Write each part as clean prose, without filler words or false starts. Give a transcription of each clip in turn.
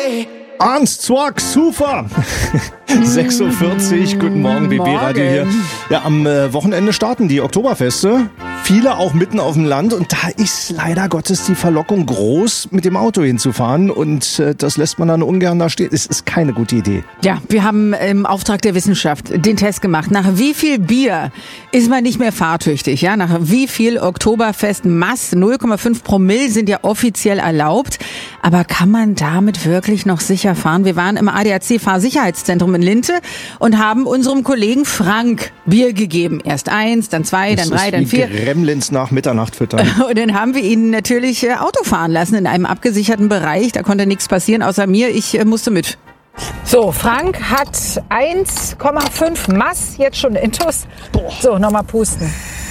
Ernst Zwack, super. 6.40 Uhr, guten Morgen, BB-Radio hier. Ja, am Wochenende starten die Oktoberfeste. Viele auch mitten auf dem Land und da ist leider Gottes die Verlockung groß, mit dem Auto hinzufahren und das lässt man dann ungern da stehen. Es ist keine gute Idee. Ja, wir haben im Auftrag der Wissenschaft den Test gemacht. Nach wie viel Bier ist man nicht mehr fahrtüchtig? Ja, nach wie viel Oktoberfest Mass? 0,5 Promille sind ja offiziell erlaubt. Aber kann man damit wirklich noch sicher fahren? Wir waren im ADAC Fahrsicherheitszentrum in Linte und haben unserem Kollegen Frank Bier gegeben. Erst 1, dann 2, dann 3, dann 4. Gremlins nach Mitternacht füttern. Und dann haben wir ihn natürlich Auto fahren lassen in einem abgesicherten Bereich. Da konnte nichts passieren, außer mir. Ich musste mit. So, Frank hat 1,5 Mass, jetzt schon intus. So, nochmal pusten.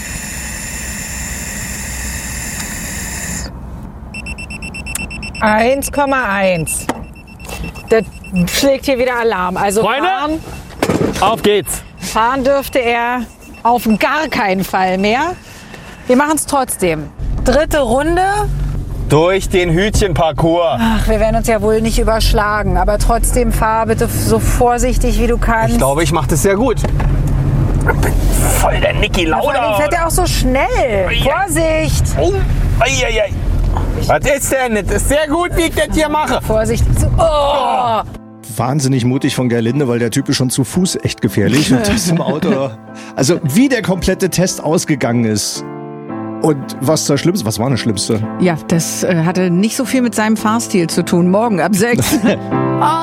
(1,1). Der schlägt hier wieder Alarm. Also Freunde, auf geht's. Fahren dürfte er auf gar keinen Fall mehr. Wir machen es trotzdem. 3. Runde. Durch den Hütchenparcours. Ach, wir werden uns ja wohl nicht überschlagen. Aber trotzdem fahr bitte so vorsichtig, wie du kannst. Ich glaube, ich mache das sehr gut. Ich bin voll der Niki Vor allem Lauda. fährt er auch so schnell. Vorsicht. Oh, ei. Was ist denn? Das ist sehr gut, wie ich das hier mache. Vorsicht. Oh. Wahnsinnig mutig von Gerlinde, weil der Typ ist schon zu Fuß echt gefährlich. Und das im Auto. Also wie der komplette Test ausgegangen ist. Und was das Schlimmste? Was war das Schlimmste? Ja, das hatte nicht so viel mit seinem Fahrstil zu tun. Morgen ab 6.